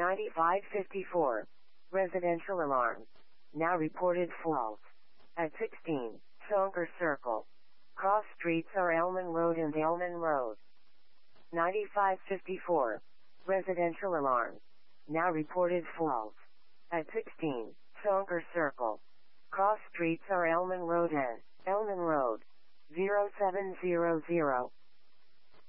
9554. Residential alarm. Now reported false. At 16, Sonker Circle. Cross streets are Elman Road and Elman Road. 9554. Residential alarm. Now reported false. At 16, Sonker Circle. Cross streets are Elman Road and Elman Road. 0700.